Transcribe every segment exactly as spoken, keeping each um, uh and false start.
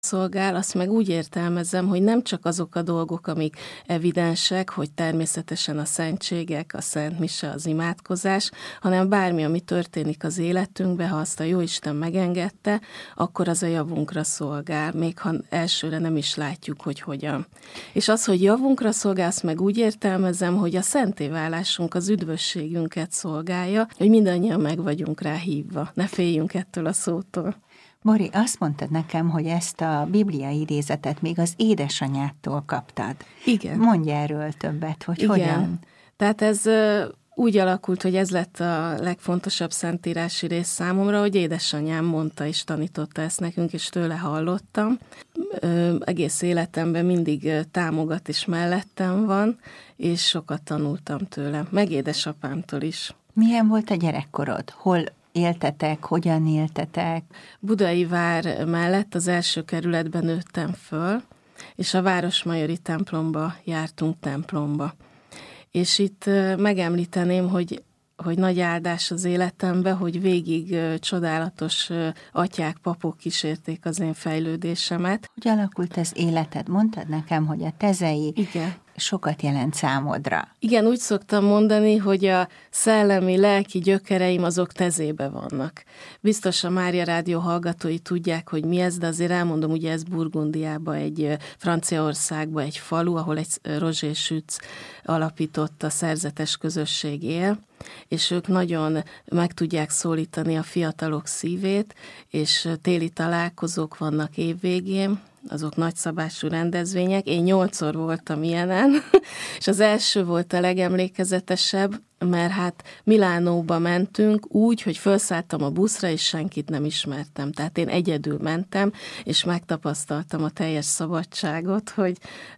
szolgál, azt meg úgy értelmezem, hogy nem csak azok a dolgok, amik evidensek, hogy természetesen a szentségek, a szent mise, az imádkozás, hanem bármi, ami történik az életünkben, ha azt a Jóisten megengedte, akkor az a javunkra szolgál, még ha elsőre nem is látjuk, hogy hogyan. És az, hogy javunkra szolgál, azt meg úgy értelmezem, hogy a szentéválásunk az üdvösségünket szolgálja, hogy mindannyian meg vagyunk rá hívva. Ne féljünk ettől a szótól. Mori, azt mondtad nekem, hogy ezt a bibliai idézetet még az édesanyádtól kaptad. Igen. Mondj erről többet, hogy Igen. hogyan. Tehát ez úgy alakult, hogy ez lett a legfontosabb szentírási rész számomra, hogy édesanyám mondta és tanította ezt nekünk, és tőle hallottam. Ö, egész életemben mindig támogat és mellettem van, és sokat tanultam tőle, meg édesapámtól is. Milyen volt a gyerekkorod? Hol éltetek, hogyan éltetek? Budai vár mellett az első kerületben nőttem föl, és a Városmajori templomba jártunk templomba. És itt megemlíteném, hogy, hogy nagy áldás az életemben, hogy végig csodálatos atyák, papok kísérték az én fejlődésemet. Hogy alakult az életed? Mondtad nekem, hogy a tezei Igen. sokat jelent számodra. Igen, úgy szoktam mondani, hogy a szellemi, lelki gyökereim azok tezébe vannak. Biztos a Mária Rádió hallgatói tudják, hogy mi ez, de azért elmondom, ugye ez Burgundiában, egy Franciaországban egy falu, ahol egy Roger Schütz alapított a szerzetes közösség él, és ők nagyon meg tudják szólítani a fiatalok szívét, és téli találkozók vannak évvégén, azok nagyszabású rendezvények. Én nyolcszor voltam ilyenen, és az első volt a legemlékezetesebb, mert hát Milánóba mentünk úgy, hogy felszálltam a buszra, és senkit nem ismertem. Tehát én egyedül mentem, és megtapasztaltam a teljes szabadságot, hogy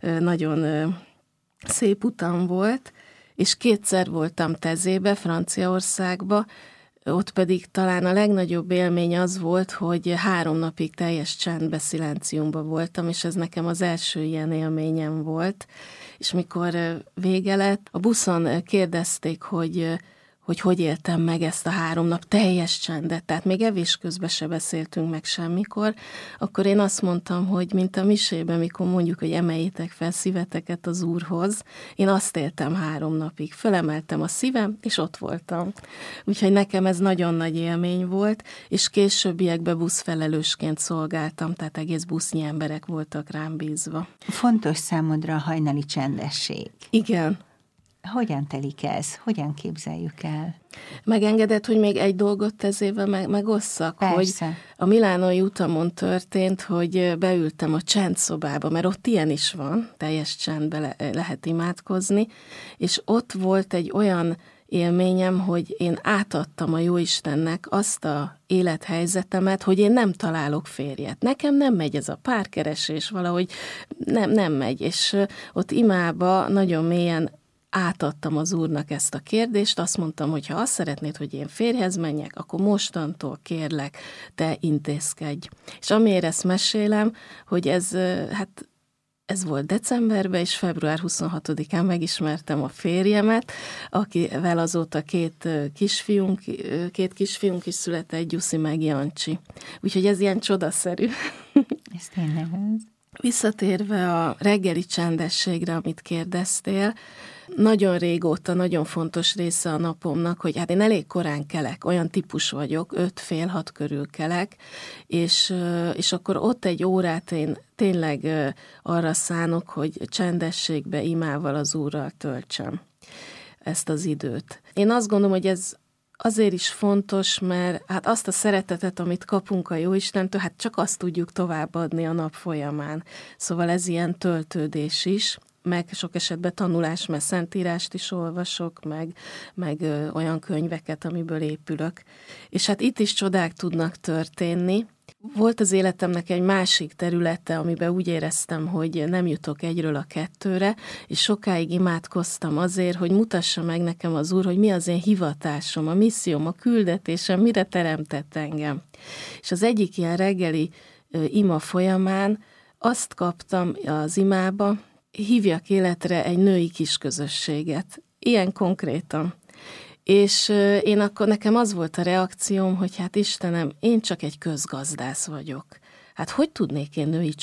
nagyon szép utam volt, és kétszer voltam tezébe, Franciaországba, ott pedig talán a legnagyobb élmény az volt, hogy három napig teljes csendbe, szilenciumba voltam, és ez nekem az első ilyen élményem volt. És mikor vége lett, a buszon kérdezték, hogy hogy hogy éltem meg ezt a három nap teljes csendet, tehát még evés közben se beszéltünk meg semmikor, akkor én azt mondtam, hogy mint a misében, mikor mondjuk, hogy emeljétek fel szíveteket az Úrhoz, én azt éltem három napig, fölemeltem a szívem, és ott voltam. Úgyhogy nekem ez nagyon nagy élmény volt, és későbbiekben buszfelelősként szolgáltam, tehát egész busznyi emberek voltak rám bízva. Fontos számodra a hajnali csendesség. Igen. Hogyan telik ez? Hogyan képzeljük el? Megengedett, hogy még egy dolgot tezével meg, megosszak, Persze. Hogy a milánói utamon történt, hogy beültem a csendszobába, mert ott ilyen is van, teljes csendbe le, lehet imádkozni, és ott volt egy olyan élményem, hogy én átadtam a Jóistennek azt a élethelyzetemet, hogy én nem találok férjet. Nekem nem megy ez a párkeresés, valahogy nem, nem megy, és ott imába nagyon mélyen átadtam az Úrnak ezt a kérdést, azt mondtam, hogy ha azt szeretnéd, hogy én férjhez menjek, akkor mostantól kérlek, te intézkedj. És amiért ezt mesélem, hogy ez, hát ez volt decemberben, és február huszonhatodikán megismertem a férjemet, akivel azóta két kisfiunk, két kisfiunk is született, Gyuszi meg Jancsi. Úgyhogy ez ilyen csodaszerű. Ez tényleg ez. Visszatérve a reggeli csendességre, amit kérdeztél, nagyon régóta nagyon fontos része a napomnak, hogy hát én elég korán kelek, olyan típus vagyok, öt fél hat körül kelek, és, és akkor ott egy órát én tényleg arra szánok, hogy csendességbe, imával az Úrral töltsem ezt az időt. Én azt gondolom, hogy ez azért is fontos, mert hát azt a szeretetet, amit kapunk a Jóistentől, hát csak azt tudjuk továbbadni a nap folyamán. Szóval ez ilyen töltődés is, meg sok esetben tanulás, mert szentírást is olvasok, meg, meg ö, olyan könyveket, amiből épülök. És hát itt is csodák tudnak történni. Volt az életemnek egy másik területe, amiben úgy éreztem, hogy nem jutok egyről a kettőre, és sokáig imádkoztam azért, hogy mutassa meg nekem az Úr, hogy mi az én hivatásom, a misszióm, a küldetésem, mire teremtett engem. És az egyik ilyen reggeli ö, ima folyamán azt kaptam az imába, hívjak életre egy női kisközösséget. Ilyen konkrétan. És én akkor, nekem az volt a reakcióm, hogy hát Istenem, én csak egy közgazdász vagyok. hát hogy tudnék én női